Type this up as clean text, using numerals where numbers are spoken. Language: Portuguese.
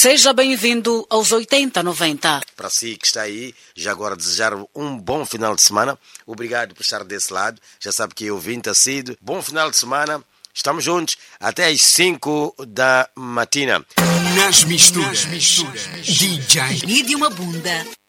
Seja bem-vindo aos 80-90. Para si que está aí, já agora desejar um bom final de semana. Obrigado por estar desse lado. Já sabe que eu vim assíduo. Bom final de semana. Estamos juntos até às 5 da matina. Nas misturas. DJ E de uma bunda.